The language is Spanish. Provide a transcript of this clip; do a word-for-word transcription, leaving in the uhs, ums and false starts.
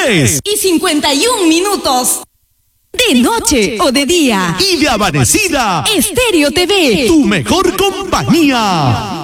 tres y cincuenta y un minutos. De noche o de día. Y de amanecida. Estéreo T V. Tu mejor compañía.